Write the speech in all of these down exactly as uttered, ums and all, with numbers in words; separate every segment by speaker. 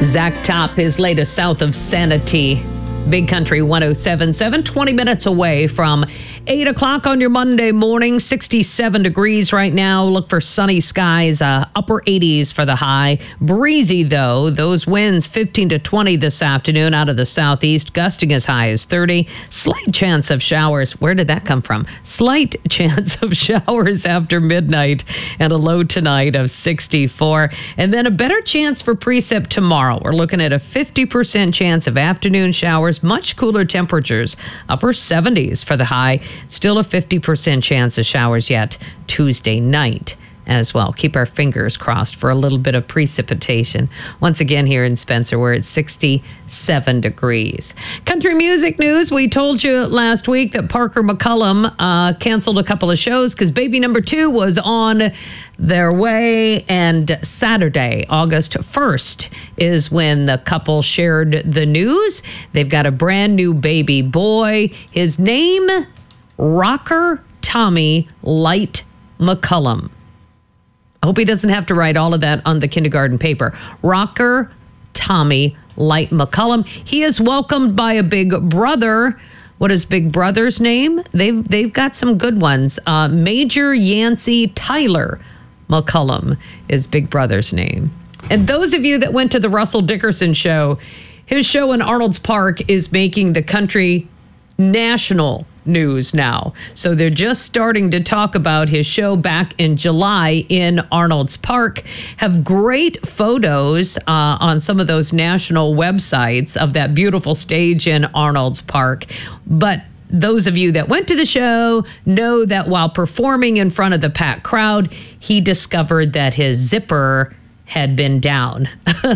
Speaker 1: Zach Top, his latest South of Sanity. Big Country one oh seven point seven, twenty minutes away from eight o'clock on your Monday morning. sixty-seven degrees right now. Look for sunny skies, uh, upper eighties for the high. Breezy, though. Those winds fifteen to twenty this afternoon out of the southeast, gusting as high as thirty. Slight chance of showers. Where did that come from? Slight chance of showers after midnight, and a low tonight of sixty-four. And then a better chance for precip tomorrow. We're looking at a fifty percent chance of afternoon showers. Much cooler temperatures, upper seventies for the high. Still a fifty percent chance of showers yet Tuesday night as well. Keep our fingers crossed for a little bit of precipitation. Once again, here in Spencer, we're at sixty-seven degrees. Country music news. We told you last week that Parker McCollum uh, canceled a couple of shows because baby number two was on their way. And Saturday, August first, is when the couple shared the news. They've got a brand new baby boy. His name, Rocker Tommy Light McCollum. I hope he doesn't have to write all of that on the kindergarten paper. Rocker Tommy Light McCollum. He is welcomed by a big brother. What is Big Brother's name? They've they've got some good ones. Uh, Major Yancey Tyler McCollum is Big Brother's name. And those of you that went to the Russell Dickerson show, his show in Arnold's Park is making the country national news now. So they're just starting to talk about his show back in July in Arnold's Park. Have great photos uh, on some of those national websites of that beautiful stage in Arnold's Park. But those of you that went to the show know that while performing in front of the packed crowd, he discovered that his zipper had been down.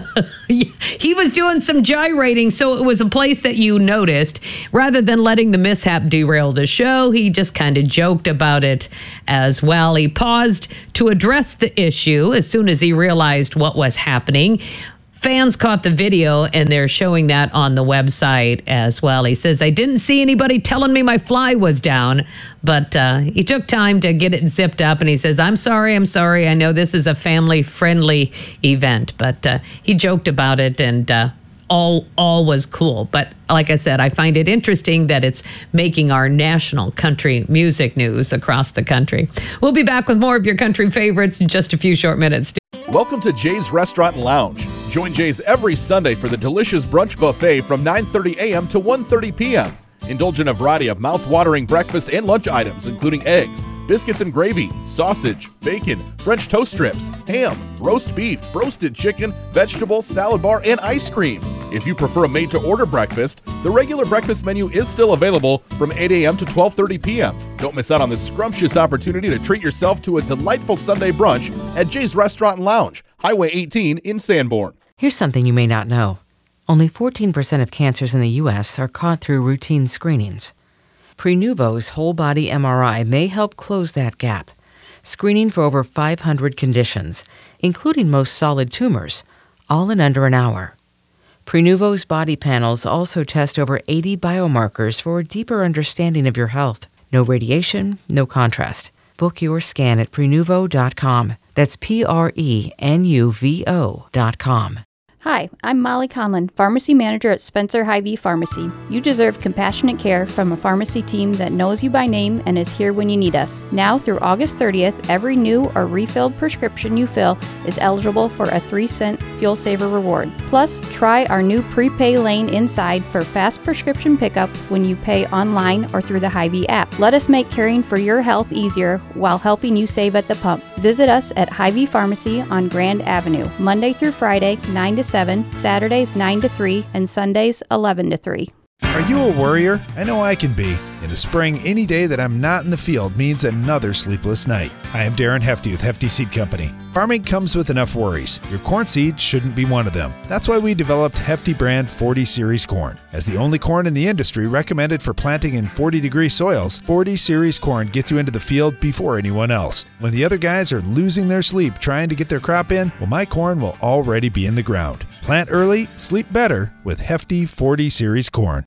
Speaker 1: He was doing some gyrating, so it was a place that you noticed. Rather than letting the mishap derail the show, he just kind of joked about it as well. He paused to address the issue as soon as he realized what was happening. Fans caught the video, and they're showing that on the website as well. He says, I didn't see anybody telling me my fly was down, but uh, he took time to get it zipped up, and he says, I'm sorry, I'm sorry. I know this is a family-friendly event, but uh, he joked about it, and uh, all all was cool. But like I said, I find it interesting that it's making our national country music news across the country. We'll be back with more of your country favorites in just a few short minutes.
Speaker 2: Welcome to Jay's Restaurant and Lounge. Join Jay's every Sunday for the delicious brunch buffet from nine thirty a.m. to one thirty p.m. Indulge in a variety of mouth-watering breakfast and lunch items, including eggs, biscuits and gravy, sausage, bacon, French toast strips, ham, roast beef, roasted chicken, vegetables, salad bar, and ice cream. If you prefer a made-to-order breakfast, the regular breakfast menu is still available from eight a.m. to twelve thirty p.m. Don't miss out on this scrumptious opportunity to treat yourself to a delightful Sunday brunch at Jay's Restaurant and Lounge, Highway eighteen in Sanborn.
Speaker 3: Here's something you may not know. Only fourteen percent of cancers in the U S are caught through routine screenings. Prenuvo's whole-body M R I may help close that gap, screening for over five hundred conditions, including most solid tumors, all in under an hour. Prenuvo's body panels also test over eighty biomarkers for a deeper understanding of your health. No radiation, no contrast. Book your scan at prenuvo dot com. That's P R E N U V O dot com.
Speaker 4: Hi, I'm Molly Conlon, Pharmacy Manager at Spencer Hy-Vee Pharmacy. You deserve compassionate care from a pharmacy team that knows you by name and is here when you need us. Now through August thirtieth, every new or refilled prescription you fill is eligible for a three cent Fuel Saver reward. Plus, try our new prepay lane inside for fast prescription pickup when you pay online or through the Hy-Vee app. Let us make caring for your health easier while helping you save at the pump. Visit us at Hy-Vee Pharmacy on Grand Avenue, Monday through Friday, nine to seven, Saturdays nine to three, and Sundays eleven to three.
Speaker 5: Are you a worrier? I know I can be. In the spring, any day that I'm not in the field means another sleepless night. I am Darren Hefty with Hefty Seed Company. Farming comes with enough worries. Your corn seed shouldn't be one of them. That's why we developed Hefty brand forty series corn. As the only corn in the industry recommended for planting in forty degree soils, forty series corn gets you into the field before anyone else. When the other guys are losing their sleep trying to get their crop in, well, my corn will already be in the ground. Plant early, sleep better with Hefty forty series corn.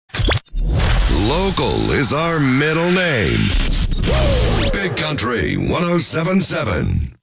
Speaker 6: Local is our middle name. Big Country one oh seven point seven.